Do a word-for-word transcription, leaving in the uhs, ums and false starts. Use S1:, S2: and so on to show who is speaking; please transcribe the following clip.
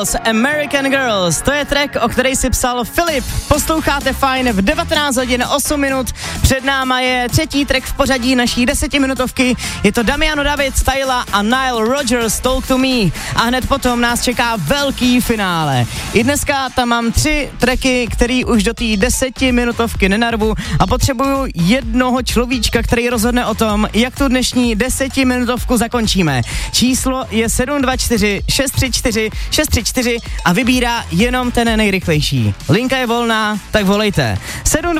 S1: Girls, American Girls, to je track, o který si psal Filip. Posloucháte Fajn v devatenáct hodin osm minut, před náma je třetí track v pořadí naší desetiminutovky, je to Damiano David, Styla a Nile Rodgers, Talk to Me a hned potom nás čeká velký finále. I dneska tam mám tři tracky, který už do té desetiminutovky nenarvu a potřebuju jednoho človíčka, který rozhodne o tom, jak tu dnešní desetiminutovku zakončíme. Číslo je sedm dva čtyři šest tři čtyři šest tři čtyři a vybírá jenom ten nejrychlejší. Linka je volná, tak volejte. sedm